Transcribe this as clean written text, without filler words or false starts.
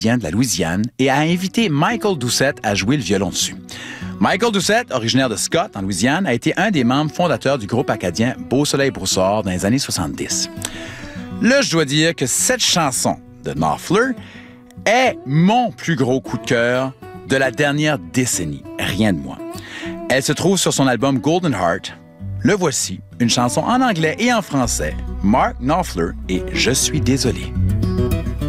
de la Louisiane et a invité Michael Doucette à jouer le violon dessus. Michael Doucette, originaire de Scott, en Louisiane, a été un des membres fondateurs du groupe acadien Beau Soleil Broussard dans les années 70. Là, je dois dire que cette chanson de Knopfler est mon plus gros coup de cœur de la dernière décennie, rien de moins. Elle se trouve sur son album Golden Heart. Le voici, une chanson en anglais et en français, Mark Knopfler et Je suis désolé.